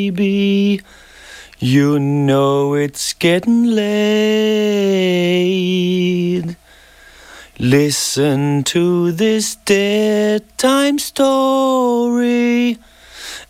baby. You know it's getting late. Listen to this dead time story.